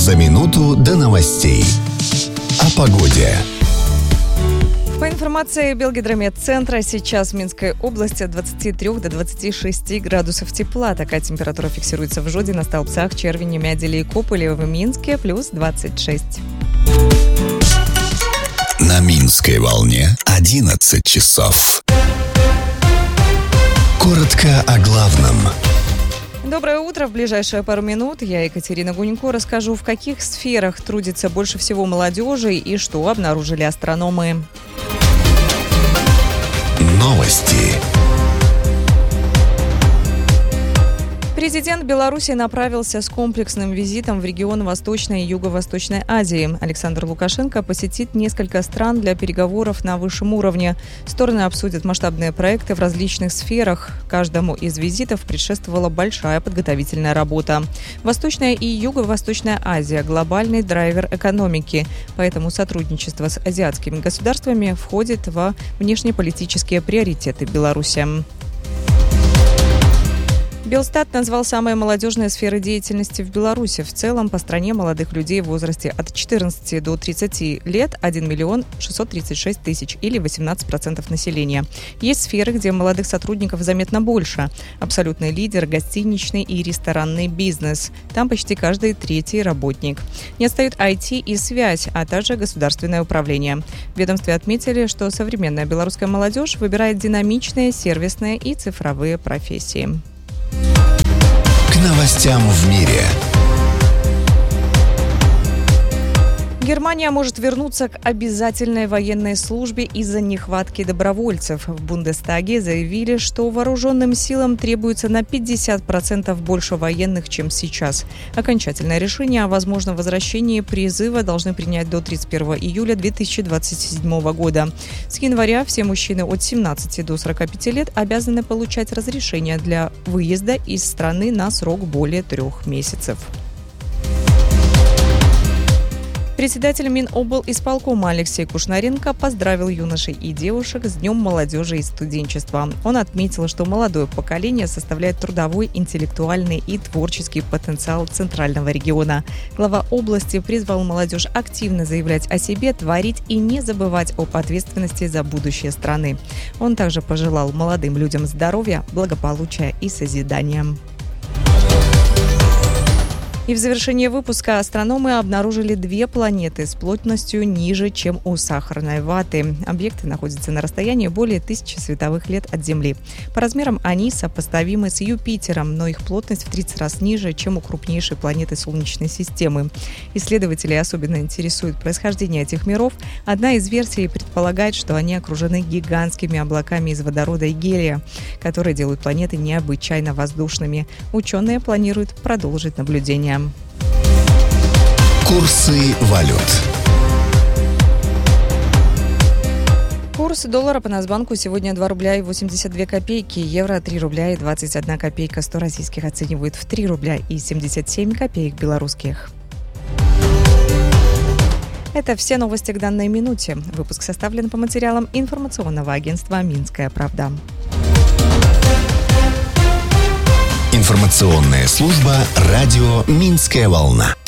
За минуту до новостей. О погоде. По информации Белгидромедцентра, сейчас в Минской области от 23 до 26 градусов тепла. Такая температура фиксируется в Жодино, Столбцах, Червине, Мяделе и Кополе. В Минске плюс 26. На Минской волне 11 часов. Коротко о главном. Доброе утро. В ближайшие пару минут я, Екатерина Гунько, расскажу, в каких сферах трудится больше всего молодежи и что обнаружили астрономы. Новости. Президент Беларуси направился с комплексным визитом в регион Восточной и Юго-Восточной Азии. Александр Лукашенко посетит несколько стран для переговоров на высшем уровне. Стороны обсудят масштабные проекты в различных сферах. Каждому из визитов предшествовала большая подготовительная работа. Восточная и Юго-Восточная Азия – глобальный драйвер экономики. Поэтому сотрудничество с азиатскими государствами входит во внешнеполитические приоритеты Беларуси. Белстат назвал самые молодежные сферы деятельности в Беларуси. В целом, по стране молодых людей в возрасте от 14 до 30 лет 1 миллион 636 тысяч или 18% населения. Есть сферы, где молодых сотрудников заметно больше. Абсолютный лидер – гостиничный и ресторанный бизнес. Там почти каждый третий работник. Не отстают IT и связь, а также государственное управление. В ведомстве отметили, что современная белорусская молодежь выбирает динамичные, сервисные и цифровые профессии. К новостям в мире. Германия может вернуться к обязательной военной службе из-за нехватки добровольцев. В Бундестаге заявили, что вооруженным силам требуется на 50% больше военных, чем сейчас. Окончательное решение о возможном возвращении призыва должны принять до 31 июля 2027 года. С января все мужчины от 17 до 45 лет обязаны получать разрешение для выезда из страны на срок более 3 месяцев. Председатель Миноблисполкома Алексей Кушнаренко поздравил юношей и девушек с Днем молодежи и студенчества. Он отметил, что молодое поколение составляет трудовой, интеллектуальный и творческий потенциал Центрального региона. Глава области призвал молодежь активно заявлять о себе, творить и не забывать об ответственности за будущее страны. Он также пожелал молодым людям здоровья, благополучия и созидания. И в завершении выпуска астрономы обнаружили 2 планеты с плотностью ниже, чем у сахарной ваты. Объекты находятся на расстоянии более 1000 световых лет от Земли. По размерам они сопоставимы с Юпитером, но их плотность в 30 раз ниже, чем у крупнейшей планеты Солнечной системы. Исследователей особенно интересует происхождение этих миров. Одна из версий предполагает, что они окружены гигантскими облаками из водорода и гелия, которые делают планеты необычайно воздушными. Ученые планируют продолжить наблюдение. Курсы валют. Курс доллара по Нацбанку сегодня 2 рубля и 82 копейки, евро 3 рубля и 21 копейка, 100 российских оценивают в 3 рубля и 77 копеек белорусских. Это все новости к данной минуте. Выпуск составлен по материалам информационного агентства «Минская правда». Информационная служба радио «Минская волна».